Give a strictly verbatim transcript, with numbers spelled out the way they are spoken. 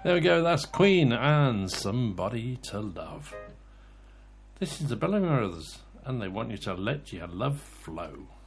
There we go, that's Queen and Somebody to Love. This is the Bellamy Brothers, and they want you to let your love flow.